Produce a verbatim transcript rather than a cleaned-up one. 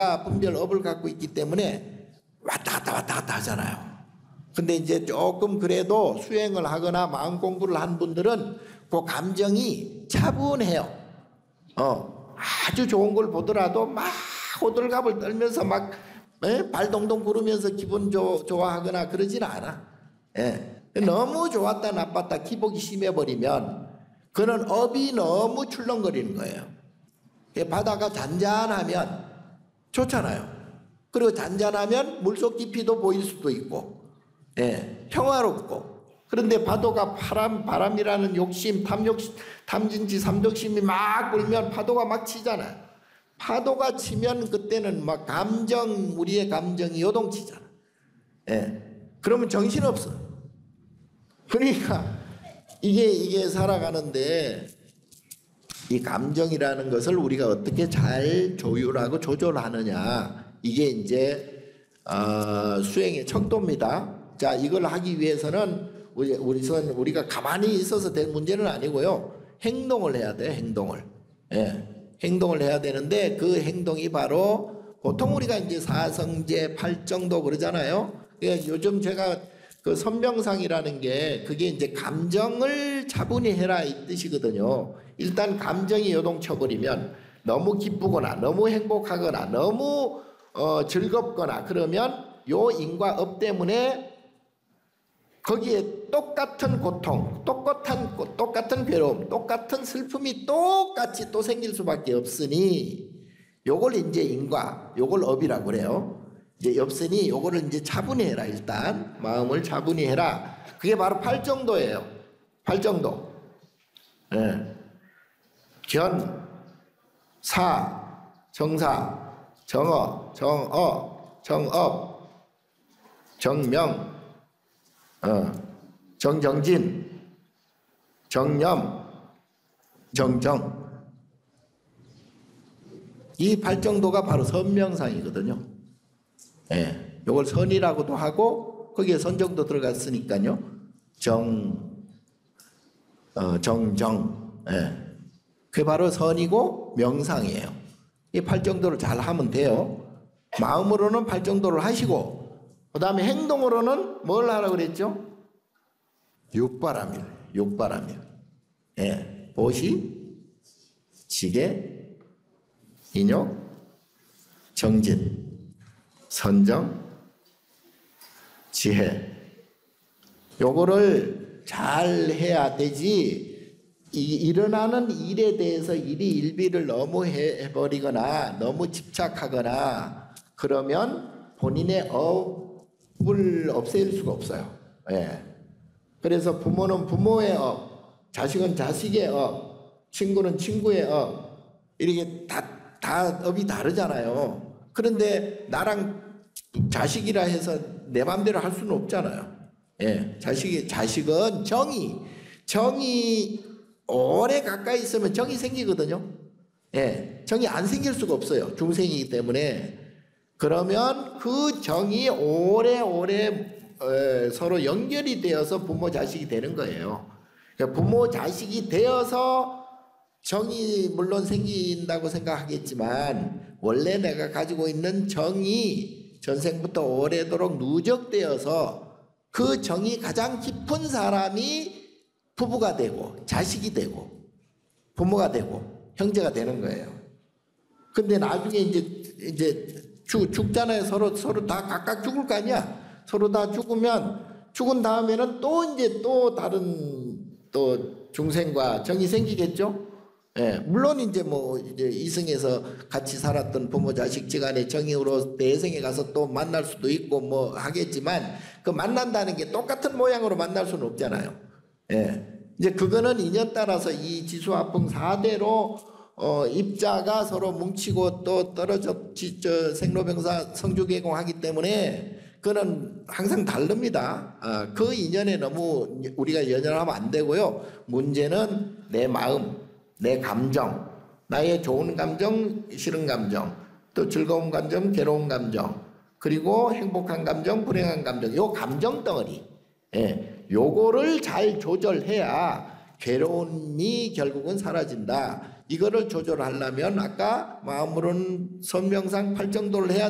분별업을 갖고 있기 때문에 왔다 갔다 왔다 갔다 하잖아요. 근데 이제 조금 그래도 수행을 하거나 마음 공부를 한 분들은 그 감정이 차분해요. 어, 아주 좋은 걸 보더라도 막 호들갑을 떨면서 막 에? 발 동동 구르면서 기분 조, 좋아하거나 그러진 않아. 예. 너무 좋았다 나빴다 기복이 심해버리면 그는 업이 너무 출렁거리는 거예요. 바다가 잔잔하면 좋잖아요. 그리고 잔잔하면 물속 깊이도 보일 수도 있고, 예, 평화롭고. 그런데 파도가 바람, 바람이라는 욕심, 탐욕심, 탐진치, 삼독심이 막 불면 파도가 막 치잖아요. 파도가 치면 그때는 막 감정, 우리의 감정이 요동치잖아. 예, 그러면 정신없어. 그러니까 이게, 이게 살아가는데 이 감정이라는 것을 우리가 어떻게 잘 조율하고 조절하느냐. 이게 이제, 어, 수행의 척도입니다. 자, 이걸 하기 위해서는 우리, 우리선 우리가 가만히 있어서 될 문제는 아니고요. 행동을 해야 돼, 행동을. 예. 행동을 해야 되는데 그 행동이 바로 보통 우리가 이제 사성제, 팔정도 그러잖아요. 그러니까 요즘 제가 그 선명상이라는 게 그게 이제 감정을 차분히 해라 이 뜻이거든요. 일단 감정이 요동쳐버리면 너무 기쁘거나 너무 행복하거나 너무 어, 즐겁거나 그러면 요 인과 업 때문에 거기에 똑같은 고통, 똑같은, 똑같은 괴로움, 똑같은 슬픔이 똑같이 또 생길 수밖에 없으니 요걸 이제 인과, 요걸 업이라고 그래요. 이제 없으니 요거를 이제 차분히 해라. 일단 마음을 차분히 해라. 그게 바로 팔정도예요. 팔정도. 예. 견, 사, 정사, 정어, 정어, 정업, 정명, 어, 정정진, 정념, 정정. 이 팔정도가 바로 선명상이거든요. 예, 요걸 선이라고도 하고 거기에 선정도 들어갔으니까요. 정, 어, 정정. 예, 그게 바로 선이고 명상이에요. 이 팔정도를 잘 하면 돼요. 마음으로는 팔정도를 하시고 그 다음에 행동으로는 뭘 하라고 그랬죠? 육바라밀, 육바라밀. 예, 보시, 지게, 인욕, 정진, 선정, 지혜. 요거를 잘 해야 되지. 이 일어나는 일에 대해서 일이 일비를 너무 해버리거나 너무 집착하거나 그러면 본인의 업을 없앨 수가 없어요. 예. 그래서 부모는 부모의 업, 자식은 자식의 업, 친구는 친구의 업, 이렇게 다, 다 업이 다르잖아요. 그런데 나랑 자식이라 해서 내 맘대로 할 수는 없잖아요. 예. 자식이, 자식은 정이, 정이 오래 가까이 있으면 정이 생기거든요. 예. 정이 안 생길 수가 없어요. 중생이기 때문에. 그러면 그 정이 오래오래 어, 서로 연결이 되어서 부모 자식이 되는 거예요. 그러니까 부모 자식이 되어서 정이 물론 생긴다고 생각하겠지만 원래 내가 가지고 있는 정이 전생부터 오래도록 누적되어서 그 정이 가장 깊은 사람이 부부가 되고 자식이 되고 부모가 되고 형제가 되는 거예요. 근데 나중에 이제 이제 죽, 죽잖아요. 서로 서로 다 각각 죽을 거 아니야. 서로 다 죽으면 죽은 다음에는 또 이제 또 다른 또 중생과 정이 생기겠죠. 예, 물론 이제 뭐 이제 이승에서 같이 살았던 부모 자식지간의 정으로 대생에 가서 또 만날 수도 있고 뭐 하겠지만 그 만난다는 게 똑같은 모양으로 만날 수는 없잖아요. 예, 이제 그거는 인연 따라서 이 지수화풍 사 대로 어, 입자가 서로 뭉치고 또 떨어져 저 생로병사 성주개공하기 때문에 그는 항상 다릅니다. 아, 그 인연에 너무 우리가 연연하면 안 되고요. 문제는 내 마음, 내 감정, 나의 좋은 감정, 싫은 감정, 또 즐거운 감정, 괴로운 감정, 그리고 행복한 감정, 불행한 감정, 요 감정 덩어리, 예, 요거를 잘 조절해야 괴로움이 결국은 사라진다. 이거를 조절하려면 아까 마음으로는 선명상 팔 정도를 해야